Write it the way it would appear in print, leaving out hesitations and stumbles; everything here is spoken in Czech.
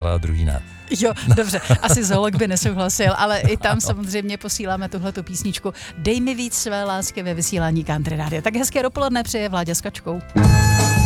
a druhý ne. Jo, dobře, asi zoolog by nesouhlasil, ale i tam samozřejmě posíláme tuhletu písničku. Dej mi víc své lásky ve vysílání Country Rádia. Tak hezké dopoledne přeje Vláďa s Kačkou.